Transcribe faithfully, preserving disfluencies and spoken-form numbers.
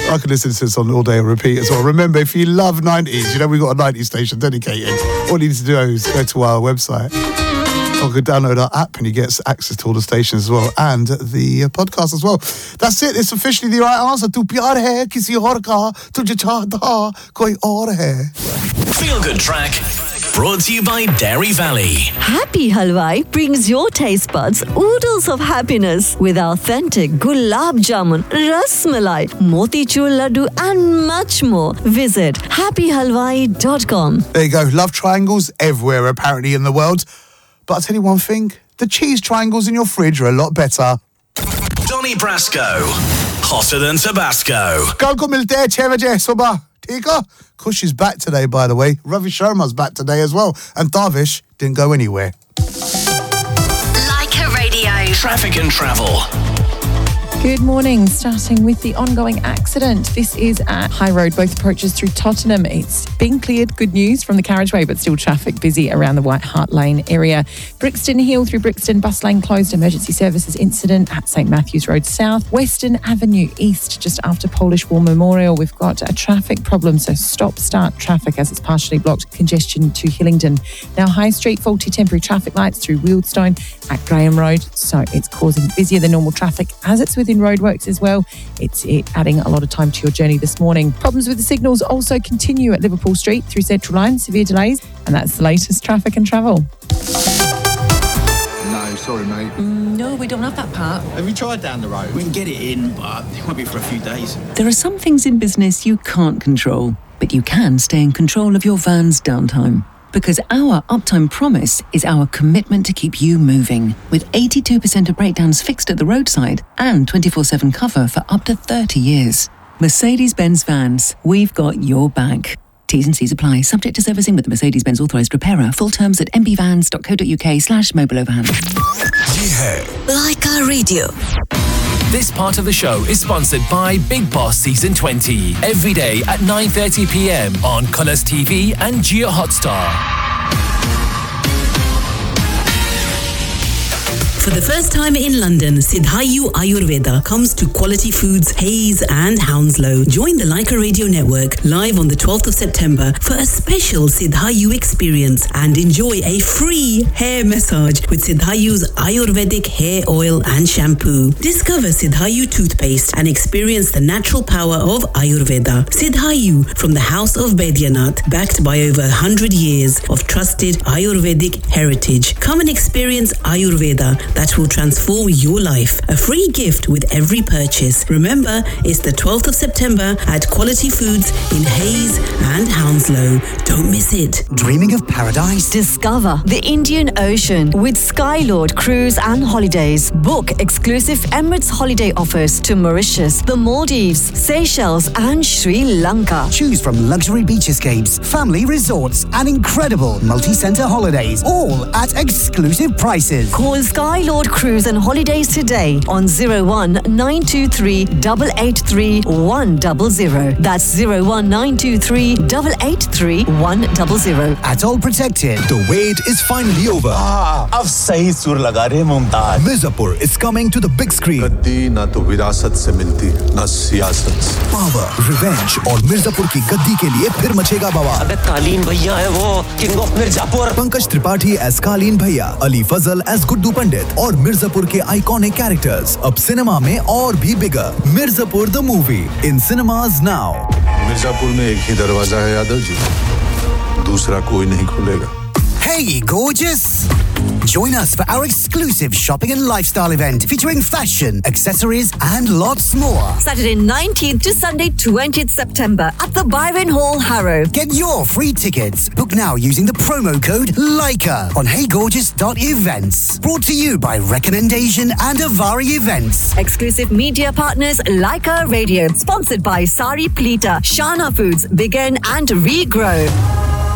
I could listen to this on all day and repeat as well. Remember, if you love nineties, you know we've got a nineties station dedicated. All you need to do is go to our website or go download our app and you get access to all the stations as well and the uh, podcast as well. That's it. It's officially the right answer. Tu pyar hai kisi aur ka, tujhe chahta koi aur hai. Feel Good Track. Brought to you by Dairy Valley. Happy Halwai brings your taste buds oodles of happiness with authentic gulab jamun, ras malai, motichur laddu and much more. Visit happy halwai dot com. There you go. Love triangles everywhere apparently in the world. But I'll tell you one thing. The cheese triangles in your fridge are a lot better. Donny Brasco. Hotter than Tabasco. Kal ko milte hai छह बजे सुबह. ठीक है? Kush is back today, by the way. Ravi Sharma's back today as well. And Darvish didn't go anywhere. Leica Radio. Traffic and travel. Good morning. Starting with the ongoing accident. This is at High Road, both approaches through Tottenham. It's been cleared. Good news from the carriageway, but still traffic busy around the White Hart Lane area. Brixton Hill through Brixton, bus lane closed. Emergency services incident at St Matthews Road South. Western Avenue East, just after Polish War Memorial. We've got a traffic problem, so stop-start traffic as it's partially blocked. Congestion to Hillingdon. Now High Street, faulty temporary traffic lights through Wealdstone at Graham Road, so it's causing busier than normal traffic as it's within roadworks as well. It's it adding a lot of time to your journey this morning. Problems with the signals also continue at Liverpool Street through Central Line, severe delays, and that's the latest traffic and travel. No, sorry mate. Mm, no, we don't have that part. Have you tried down the road? We can get it in, but it won't be for a few days. There are some things in business you can't control, but you can stay in control of your van's downtime. Because our uptime promise is our commitment to keep you moving. With eighty-two percent of breakdowns fixed at the roadside and twenty-four seven cover for up to thirty years. Mercedes-Benz Vans, we've got your back. T's and C's apply. Subject to servicing with the Mercedes-Benz authorised repairer. Full terms at m b vans dot co dot u k slash mobile overhand. Leica Radio. This part of the show is sponsored by Big Boss Season twenty. Every day at nine thirty p m on Colours T V and Jio Hotstar. For the first time in London, Siddhayu Ayurveda comes to Quality Foods, Hayes and Hounslow. Join the Leica Radio Network live on the twelfth of September for a special Siddhayu experience and enjoy a free hair massage with Siddhayu's Ayurvedic hair oil and shampoo. Discover Siddhayu toothpaste and experience the natural power of Ayurveda. Siddhayu from the House of Baidyanath, backed by over one hundred years of trusted Ayurvedic heritage. Come and experience Ayurveda that will transform your life. A free gift with every purchase. Remember, it's the twelfth of September at Quality Foods in Hayes and Hounslow. Don't miss it. Dreaming of paradise? Discover the Indian Ocean with Skylord Cruise and Holidays. Book exclusive Emirates holiday offers to Mauritius, the Maldives, Seychelles and Sri Lanka. Choose from luxury beach escapes, family resorts and incredible multi-centre holidays, all at exclusive prices. Call Skylord Cruise and Holidays today on zero one nine two three eight eight three one zero zero. That's zero one nine two three eight eight three one zero zero. At All Protected. The wait is finally over. Ah, ab sahi sur laga rahe Mumtaz. Mirzapur is coming to the big screen. गद्दी ना तो विरासत से मिलती ना सियासत से. Power, revenge और मिर्जापुर की गद्दी के लिए फिर मचेगा बवाल. अबे कालीन भैया है वो, King of Mirzapur. Pankaj Tripathi as कालीन भैया, अली फजल as गुड्डू पंडित और मिर्जापुर के आइकॉनिक कैरेक्टर्स अब सिनेमा में और भी बिगर. Mirzapur the movie in cinemas now. Mirzapur में एक ही दरवाजा है यादव जी, दूसरा कोई नहीं खुलेगा. Hey, gorgeous! Join us for our exclusive shopping and lifestyle event featuring fashion, accessories and lots more. Saturday nineteenth to Sunday twentieth September at the Byron Hall, Harrow. Get your free tickets. Book now using the promo code LEICA on hey gorgeous dot events. Brought to you by Recommendation and Avari Events. Exclusive media partners Leica Radio. Sponsored by Sari Plita, Shana Foods, Begin and Regrow.